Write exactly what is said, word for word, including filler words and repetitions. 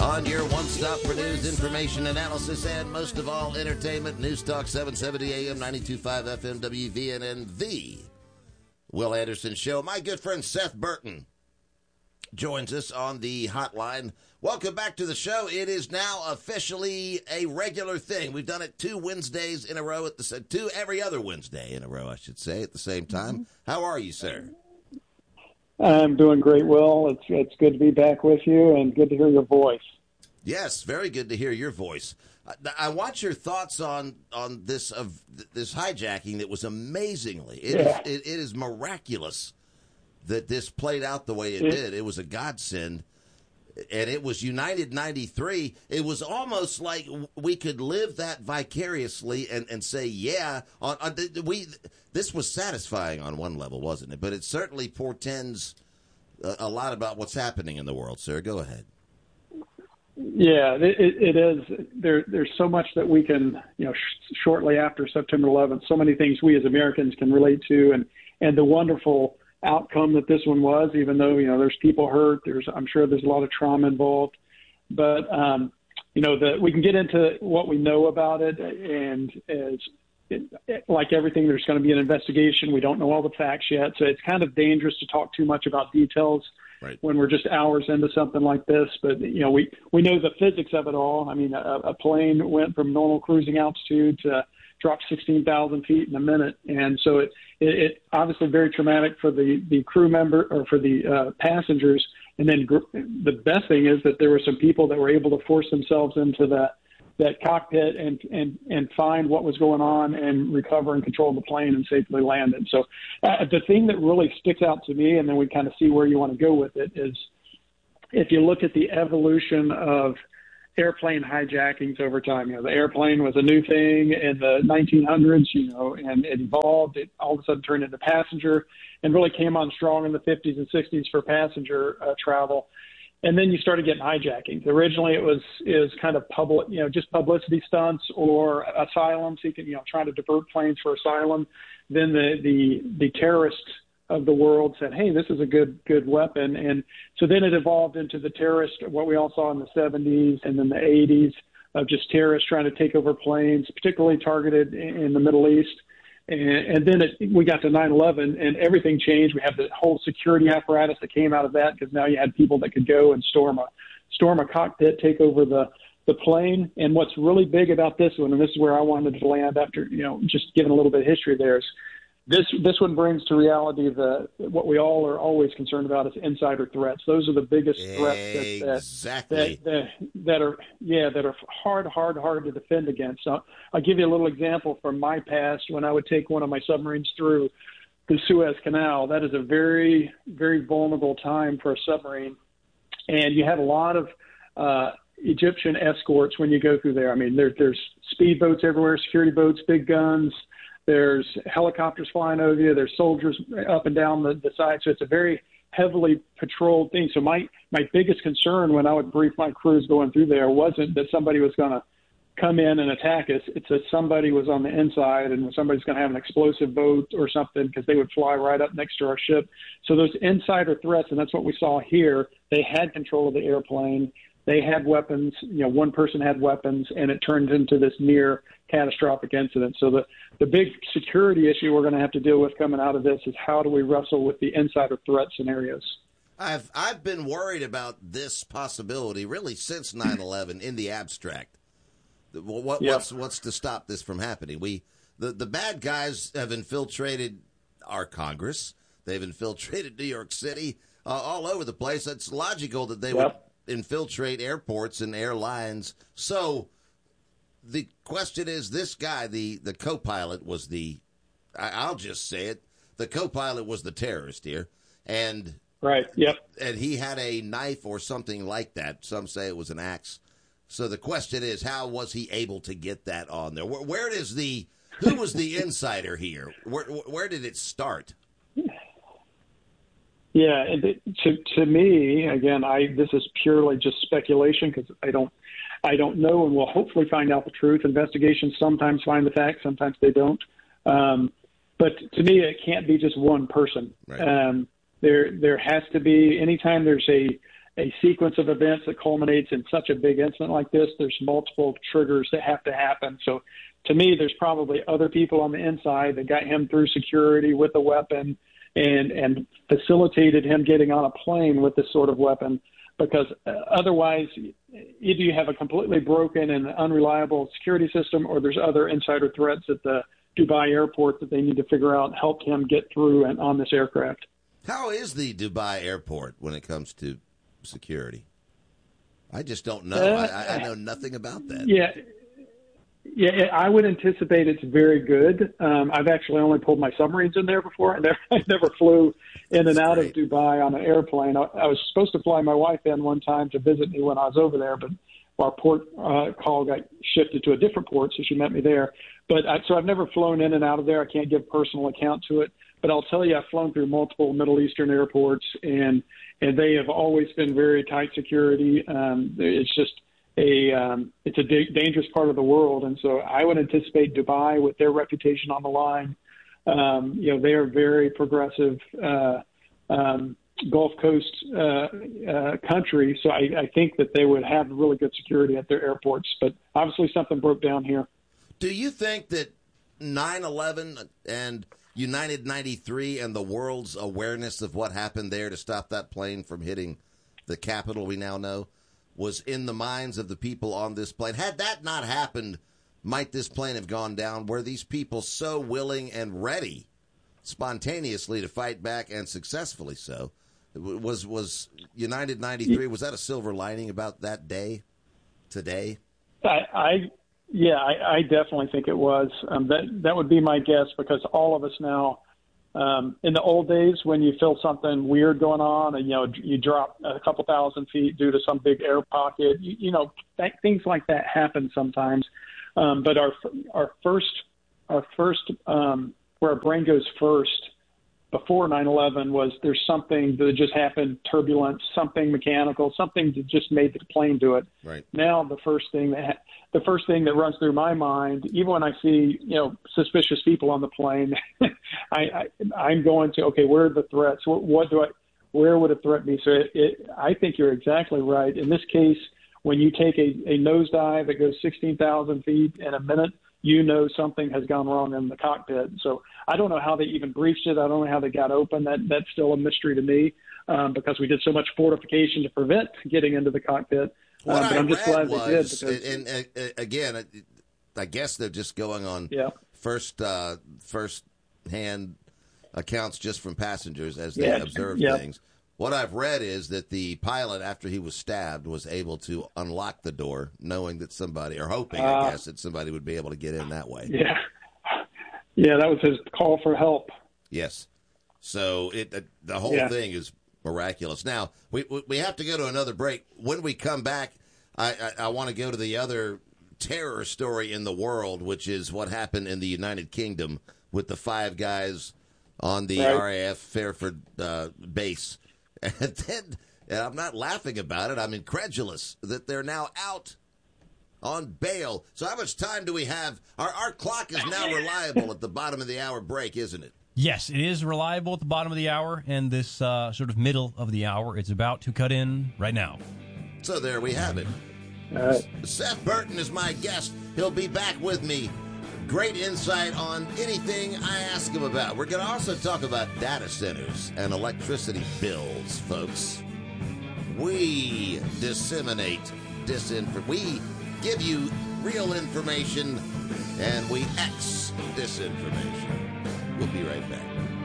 on your one-stop for news, information, analysis, and most of all, entertainment. News Talk seven seventy A M, ninety-two point five F M, W V N N, the Will Anderson Show. My good friend Seth Burton joins us on the hotline. Welcome back to the show. It is now officially a regular thing. We've done it two Wednesdays in a row, at the two every other Wednesday in a row, I should say, at the same time. How are you, sir? I'm doing great, Will. It's it's good to be back with you and good to hear your voice. Yes, very good to hear your voice. I, I want your thoughts on on this of this hijacking that was amazingly. It yeah. is it, it is miraculous that this played out the way it, it did. It was a godsend, and it was United ninety-three. It was almost like we could live that vicariously and, and say, yeah, on, on we. This was satisfying on one level, wasn't it? But it certainly portends a, a lot about what's happening in the world, sir. Go ahead. Yeah, it, it is. There, there's so much that we can, you know, sh- shortly after September eleventh, so many things we as Americans can relate to, and, and the wonderful outcome that this one was, even though, you know, there's people hurt, there's, I'm sure there's a lot of trauma involved, but, um, you know, the, we can get into what we know about it, and as it, it, like everything, there's going to be an investigation. We don't know all the facts yet, so it's kind of dangerous to talk too much about details right. when we're just hours into something like this. But, you know, we, we know the physics of it all. I mean, a, a plane went from normal cruising altitude to drop sixteen thousand feet in a minute. And so it, it, it obviously very traumatic for the, the crew member or for the uh, passengers. And then gr- the best thing is that there were some people that were able to force themselves into that, that cockpit and, and, and find what was going on and recover and control the plane and safely land it. So uh, the thing that really sticks out to me, and then we kind of see where you want to go with it, is if you look at the evolution of airplane hijackings over time. You know, the airplane was a new thing in the nineteen hundreds, you know, and it evolved. It all of a sudden turned into passenger and really came on strong in the fifties and sixties for passenger uh, travel. And then you started getting hijackings. Originally, it was is kind of public, you know, just publicity stunts or asylum seeking, you know, trying to divert planes for asylum. Then the the the terrorists of the world said, hey, this is a good good weapon. And so then it evolved into the terrorist, what we all saw in the seventies and then the eighties of just terrorists trying to take over planes, particularly targeted in the Middle East. And, and then it, we got to nine eleven and everything changed. We have the whole security apparatus that came out of that because now you had people that could go and storm a storm a cockpit, take over the, the plane. And what's really big about this one, and this is where I wanted to land after, you know, just giving a little bit of history there, is This this one brings to reality the what we all are always concerned about is insider threats. Those are the biggest threats that that, exactly. that, that, that are yeah that are hard hard hard to defend against. So I'll give you a little example from my past when I would take one of my submarines through the Suez Canal. That is a very very vulnerable time for a submarine, and you have a lot of uh, Egyptian escorts when you go through there. I mean, there, there's speedboats everywhere, security boats, big guns. There's helicopters flying over you. There's soldiers up and down the, the side. So it's a very heavily patrolled thing. So my, my biggest concern when I would brief my crews going through there wasn't that somebody was going to come in and attack us. It's that somebody was on the inside and somebody's going to have an explosive boat or something because they would fly right up next to our ship. So those insider threats, and that's what we saw here, they had control of the airplane. They had weapons, you know, one person had weapons, and it turned into this near catastrophic incident. So the, the big security issue we're going to have to deal with coming out of this is how do we wrestle with the insider threat scenarios? I've I've been worried about this possibility really since nine eleven in the abstract. What, yep. What's what's to stop this from happening? We the, the bad guys have infiltrated our Congress. They've infiltrated New York City, uh, all over the place. It's logical that they yep. would infiltrate airports and airlines. So the question is, this guy, the, the co-pilot was the, I, I'll just say it, the co-pilot was the terrorist here. And right, yep. And he had a knife or something like that. Some say it was an axe. So the question is, how was he able to get that on there? Where, where does the, who was the insider here? Where, where did it start? Yeah, and it, to to me, again, I this is purely just speculation because I don't I don't know, and we'll hopefully find out the truth. Investigations sometimes find the facts, sometimes they don't. Um, but to me, it can't be just one person. Right. Um, there there has to be, anytime there's a a sequence of events that culminates in such a big incident like this. There's multiple triggers that have to happen. So to me, there's probably other people on the inside that got him through security with a weapon and, and facilitated him getting on a plane with this sort of weapon, because uh, otherwise either you have a completely broken and unreliable security system, or there's other insider threats at the Dubai airport that they need to figure out helped him get through and on this aircraft. How is the Dubai airport when it comes to security? I just don't know. Uh, I, I know nothing about that. Yeah. Yeah, I would anticipate it's very good. Um, I've actually only pulled my submarines in there before. I never, I never flew in and out of Dubai on an airplane. I, I was supposed to fly my wife in one time to visit me when I was over there, but our port uh, call got shifted to a different port, so she met me there. But I, so I've never flown in and out of there. I can't give personal account to it. But I'll tell you, I've flown through multiple Middle Eastern airports, and and they have always been very tight security. Um, it's just a um, it's a da- dangerous part of the world, and so I would anticipate Dubai, with their reputation on the line, um, you know, they are very progressive uh, um, Gulf Coast uh, uh, country. So I, I think that they would have really good security at their airports. But obviously, something broke down here. Do you think that nine eleven and United ninety-three and the world's awareness of what happened there to stop that plane from hitting the capital we now know was in the minds of the people on this plane? Had that not happened, might this plane have gone down? Were these people so willing and ready spontaneously to fight back, and successfully so? Was was United ninety-three, was that a silver lining about that day today? I, I yeah, I, I definitely think it was. Um, that that would be my guess, because all of us now, um, in the old days when you feel something weird going on, and you know you drop a couple thousand feet due to some big air pocket, you, you know th- things like that happen sometimes. Um, but our our first our first um, where our brain goes first before nine eleven was there's something that just happened, turbulence, something mechanical, something that just made the plane do it. Right. Now the first thing that ha- the first thing that runs through my mind, even when I see you know suspicious people on the plane, I, I I'm going to okay, where are the threats? What, what do I? Where would a threat be? So it, it, I think you're exactly right. In this case, when you take a, a nosedive that goes sixteen thousand feet in a minute, you know something has gone wrong in the cockpit. So I don't know how they even breached it. I don't know how they got open. That that's still a mystery to me, um, because we did so much fortification to prevent getting into the cockpit. What um, but I I'm just read glad was, they did. Because, and, and uh, again, I guess they're just going on yeah. first uh, first hand accounts just from passengers as they Yeah. observe Yeah. things. What I've read is that the pilot, after he was stabbed, was able to unlock the door, knowing that somebody, or hoping, Uh, I guess, that somebody would be able to get in that way. Yeah. Yeah, that was his call for help. Yes. So it uh, the whole Yeah. thing is miraculous. Now, we we have to go to another break. When we come back, I, I, I want to go to the other terror story in the world, which is what happened in the United Kingdom with the five guys on the Right. R A F Fairford uh, base. And then, and I'm not laughing about it, I'm incredulous that they're now out on bail. So how much time do we have? Our, our clock is now reliable at the bottom of the hour break, isn't it? Yes, it is reliable at the bottom of the hour, and this uh, sort of middle of the hour, it's about to cut in right now. So there we have it. All right. Seth Burton is my guest. He'll be back with me. Great insight on anything I ask him about. We're going to also talk about data centers and electricity bills, folks. We disseminate disinformation. We give you real information, and we X disinformation. We'll be right back.